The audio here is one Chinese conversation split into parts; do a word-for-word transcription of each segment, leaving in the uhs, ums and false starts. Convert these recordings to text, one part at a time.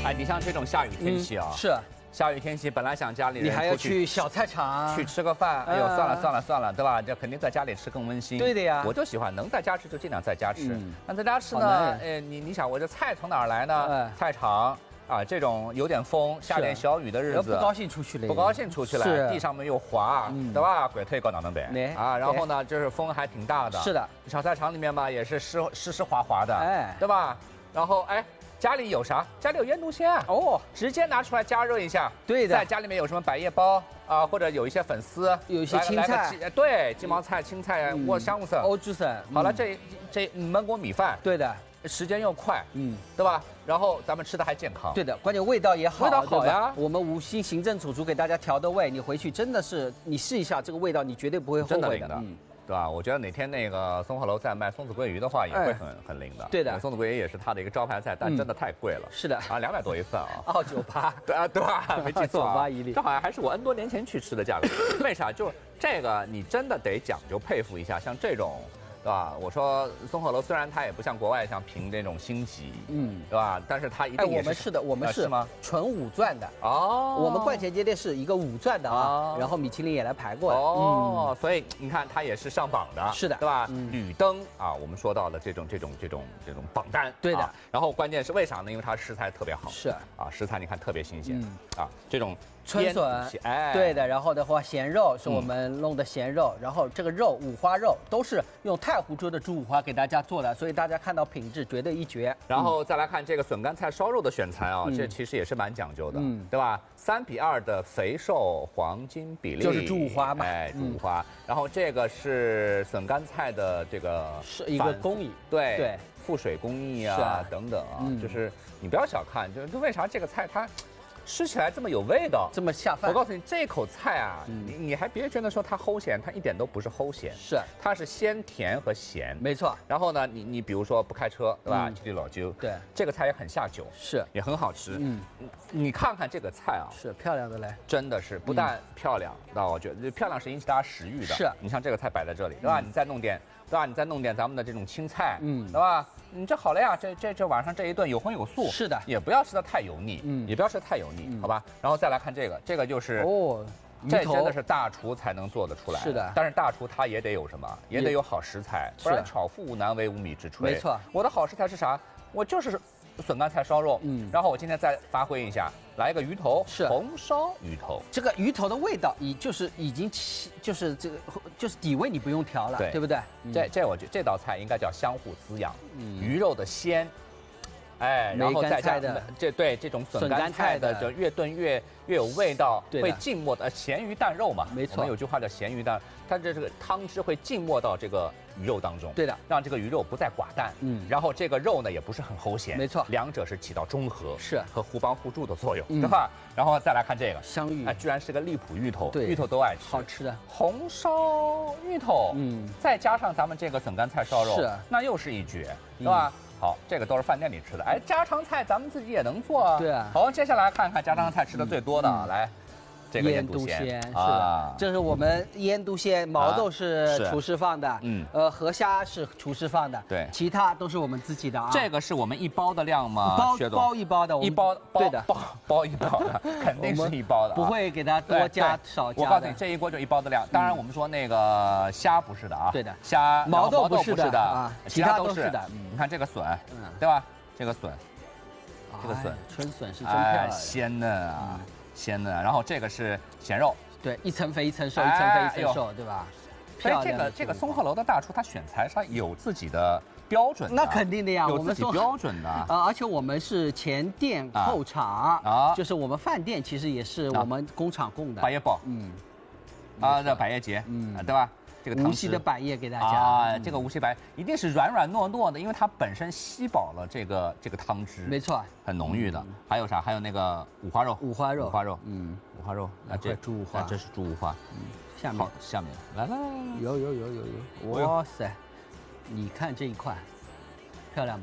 哎，你像这种下雨天气啊， 嗯、是下雨天气，本来想家里人你还要去小菜场去吃个饭，哎呦，算了算了算了，对吧？这肯定在家里吃更温馨。 对的呀， 我就喜欢能在家吃就尽量在家吃。那在家吃呢，哎，你你想我这菜从哪儿来呢？菜场。 啊，这种有点风、下点小雨的日子， 不高兴出去了， 不高兴出去了，地上面又滑，对吧？鬼腿高脑能北啊，然后呢，就是风还挺大的， 是的， 小菜场里面嘛也是湿湿湿滑滑的， 哎， 对吧？然后哎，家里有啥？家里有腌笃鲜啊，哦，直接拿出来加热一下， 对的， 在家里面有什么百叶包啊，或者有一些粉丝， 有一些青菜， 对，鸡毛菜、青菜、我香菇丝、 欧猪丝， 好了，这这焖锅米饭， 对的。 时间又快，嗯，对吧？然后咱们吃的还健康， 对的，关键味道也好， 味道好呀。 我们五星行政主厨给大家调的味，你回去真的是你试一下这个味道，你绝对不会后悔的， 嗯，对吧？我觉得哪天那个松鹤楼在卖松子桂鱼的话，也会很很灵的。 对的， 松子桂鱼也是它的一个招牌菜，但真的太贵了。 是的， 啊，两百多一份啊， 二九八， 对啊，对吧？没记错， 九八一粒， 这好像还是我 N 多年前去吃的价格。为啥？就是这个你真的得讲究佩服一下，像这种。 对吧？我说松鹤楼虽然它也不像国外像评这种星级，嗯，对吧？但是它一定也是。 哎，我们是的，我们是吗？ 纯五钻的哦。 我们冠前街店是一个五钻的啊，然后米其林也来排过。 哦，所以你看它也是上榜的， 是的， 对吧？屡登啊，我们说到的这种这种这种这种榜单， 对的。 然后关键是为啥呢？因为它食材特别好， 是啊，食材你看特别新鲜啊，这种。 春笋，哎，对的，然后的话，咸肉是我们弄的咸肉，然后这个肉五花肉都是用太湖州的猪五花给大家做的，所以大家看到品质绝对一绝。 然后再来看这个笋干菜烧肉的选材啊，这其实也是蛮讲究的，对吧？三比二的肥瘦黄金比例， 就是猪五花嘛， 哎，猪五花。然后这个是笋干菜的这个是一个工艺， 对对， 覆水工艺啊等等啊，就是你不要小看，就是为啥这个菜它。 吃起来这么有味道， 这么下饭。 我告诉你，这口菜啊，嗯、你你还别觉得说它齁咸，它一点都不是齁咸， 是它是鲜甜和咸， 没错。 然后呢，你你比如说不开车，对吧？去地老酒， 对， 这个菜也很下酒， 是也很好吃。嗯，你看看这个菜啊， 是漂亮的嘞， 真的是不但漂亮，那、嗯、我觉得漂亮是引起大家食欲的。 是， 你像这个菜摆在这里，对吧？嗯、你再弄点，对吧？你再弄点咱们的这种青菜，嗯，对吧？ 你这好了呀，这这这晚上这一顿有荤有素， 是的， 也不要吃的太油腻，嗯，也不要吃的太油腻，嗯、好吧？然后再来看这个，这个就是哦，这真的是大厨才能做得出来， 是的。 但是大厨他也得有什么，也得有好食材，不然巧妇难为无米之炊。 没错， 我的好食材是啥？我就是笋干菜烧肉，嗯，然后我今天再发挥一下，来一个鱼头， 是红烧鱼头。 这个鱼头的味道，已就是已经起，就是这个就是底味你不用调了，对，对不对？ 这这我觉得这道菜应该叫相互滋养，嗯，鱼肉的鲜。 哎，然后再加的这对这种笋干菜的，就越炖越越有味道，会浸没的咸鱼淡肉嘛， 没错。 我们有句话叫咸鱼淡，它这这个汤汁会浸没到这个鱼肉当中， 对的， 让这个鱼肉不再寡淡，嗯，然后这个肉呢也不是很齁咸， 没错， 两者是起到中和是和互帮互助的作用，对吧？然后再来看这个香芋， 哎，居然是个荔浦芋头， 对， 芋头都爱吃， 好吃的红烧芋头，嗯，再加上咱们这个笋干菜烧肉， 是， 那又是一绝，对吧？ 好，这个都是饭店里吃的。哎，家常菜咱们自己也能做啊。 对啊。 好，接下来看看家常菜吃的最多的，来，这个腌笃鲜是的，这是我们腌笃鲜，毛豆是厨师放的，嗯，呃，河虾是厨师放的， 对， 其他都是我们自己的啊。 这个是我们一包的量吗？ 包包一包的， 一包， 对的， 包包一包的，肯定是一包的， 不会给它多加少加。 我告诉你，这一锅就一包的量。当然，我们说那个虾不是的啊， 对的， 虾毛豆不是的啊， 其他都是的。你看这个笋，对吧？这个笋，这个笋， 春笋是真漂亮， 鲜嫩啊，鲜嫩。然后这个是咸肉， 对，一层肥一层瘦，一层肥一层瘦，对吧？ 所以这个这个松鹤楼的大厨他选材他有自己的标准， 那肯定的呀， 有自己标准的。 呃，而且我们是前店后厂啊，就是我们饭店其实也是我们工厂供的。 百叶包，嗯，啊，这百叶结，嗯，对吧？ 这个无锡的百叶给大家啊，这个无锡百一定是软软糯糯的，因为它本身吸饱了这个这个汤汁， 没错， 很浓郁的。还有啥？还有那个五花肉， 五花肉， 五花肉，嗯，五花肉， 啊，这猪五花， 这是猪五花， 嗯，下面下面来来， 有有有有有，哇塞，你看这一块，漂亮吧？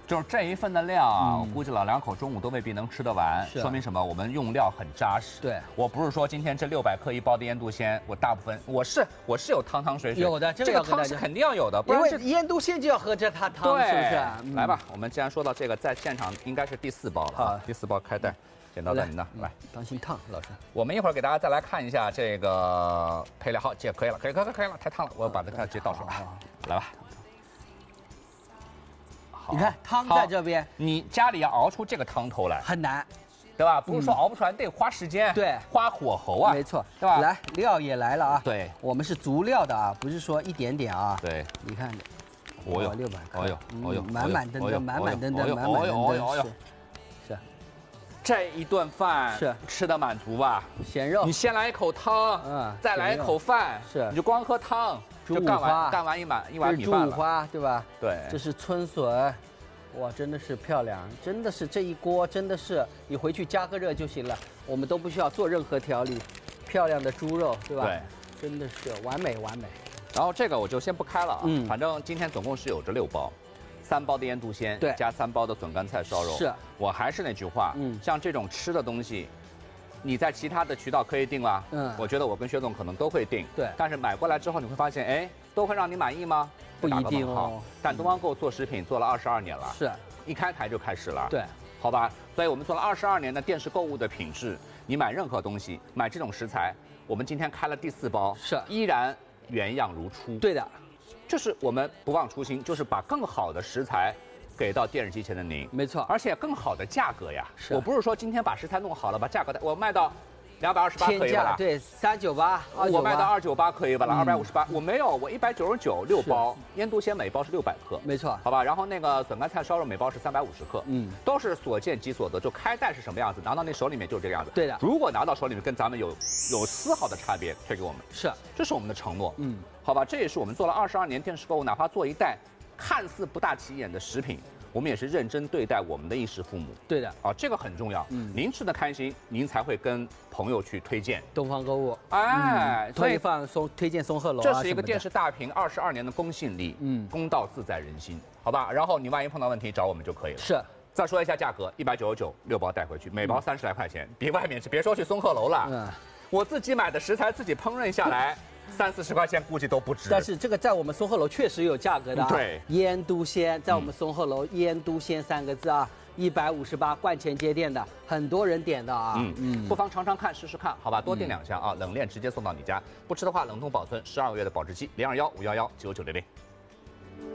就是这一份的量啊，我估计老两口中午都未必能吃得完，说明什么？我们用料很扎实。 对， 我不是说今天这六百克一包的腌笃鲜，我大部分我是我是有汤汤水水， 有的， 这个汤是肯定要有的，不然这腌笃鲜就要喝这它汤，是不是？ 来吧，我们既然说到这个，在现场应该是第四包了啊，第四包开袋。剪刀在您那，来， 当心烫，老师。 我们一会儿给大家再来看一下这个配料，好，姐可以了，可以，可以，可以了，太烫了，我要把它直接倒出来，来吧。 你看汤在这边， 你家里要熬出这个汤头来很难， 对吧？不是说熬不出来，得花时间， 对， 花火候啊， 没错， 对吧？ 来，料也来了啊， 对， 我们是足料的啊，不是说一点点啊， 对， 你看， 哦哟， 六百克， 哦哟，哦哟， 满满登登，满满登登，满满登登，是。 这一顿饭是吃的满足吧？ 咸肉， 你先来一口汤，嗯，再来一口饭， 是， 你就光喝汤，就干完干完一碗一碗米饭了。 猪五花对吧？ 对， 这是春笋，哇，真的是漂亮，真的是这一锅真的是你回去加个热就行了，我们都不需要做任何调理，漂亮的猪肉对吧？ 对， 真的是完美完美。 然后这个我就先不开了啊，嗯，反正今天总共是有这六包。三包的腌笃鲜， 对， 加三包的笋干菜烧肉。 是， 我还是那句话，嗯，像这种吃的东西，你在其他的渠道可以订吗？嗯，我觉得我跟薛总可能都会订。 对， 但是买过来之后你会发现，哎，都会让你满意吗？ 不一定哦。 但东方购做食品做了二十二年了， 是， 一开台就开始了。 对， 好吧，所以我们做了二十二年的电视购物的品质，你买任何东西，买这种食材，我们今天开了第四包， 是， 依然原样如初。 对的， 就是我们不忘初心，就是把更好的食材给到电视机前的您， 没错， 而且更好的价格呀。是，我不是说今天把食材弄好了，把价格我卖到两百二十八可以吧？ 对，三九八， 我卖到二九八可以吧？了，二百五十八，我没有，我一百九十九六包，腌笃鲜每包是六百克， 没错， 好吧。然后那个笋干菜烧肉每包是三百五十克，嗯，都是所见即所得，就开袋是什么样子，拿到那手里面就是这个样子。 对的， 如果拿到手里面跟咱们有有丝毫的差别，推给我们， 是， 这是我们的承诺，嗯，好吧，这也是我们做了二十二年电视购物，哪怕做一袋看似不大起眼的食品。我们也是认真对待我们的衣食父母， 对的啊，这个很重要。嗯，您吃的开心，您才会跟朋友去推荐东方购物。 哎， 推放松推荐松鹤楼， 这是一个电视大屏二十二年的公信力，嗯，公道自在人心，好吧？然后你万一碰到问题找我们就可以了。 是。 再说一下价格，一百九十九六包带回去，每包三十来块钱，比外面别说去松鹤楼了，嗯，我自己买的食材自己烹饪下来。三四十块钱估计都不止， 但是这个在我们松鹤楼确实有价格的、啊。 对， 腌笃鲜在我们松鹤楼腌笃鲜三个字啊，一百五十八，冠前街店的，很多人点的啊。嗯嗯， 不妨尝尝看，试试看，好吧？多订两箱啊，冷链直接送到你家。不吃的话，冷冻保存十二个月的保质期，零二幺五幺幺九九零零。